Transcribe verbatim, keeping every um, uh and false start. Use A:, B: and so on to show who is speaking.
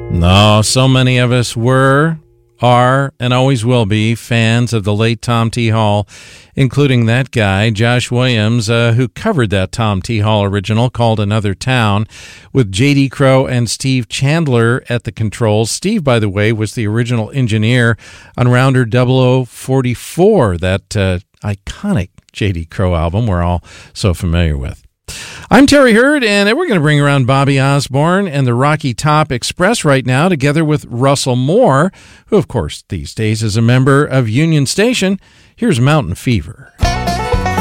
A: No, so many of us were, are, and always will be fans of the late Tom T. Hall, including that guy, Josh Williams, uh, who covered that Tom T. Hall original called Another Town with J D. Crowe and Steve Chandler at the controls. Steve, by the way, was the original engineer on Rounder double oh forty-four, that uh, iconic J D. Crowe album we're all so familiar with. I'm Terry Hurd, and we're going to bring around Bobby Osborne and the Rocky Top Express right now, together with Russell Moore, who, of course, these days is a member of Union Station. Here's Mountain Fever.